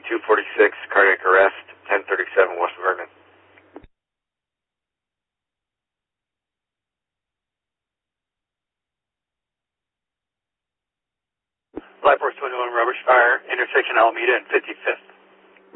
246, cardiac arrest, 1037 West Vernon. Flight Force 21, rubber fire, intersection Alameda and 55th.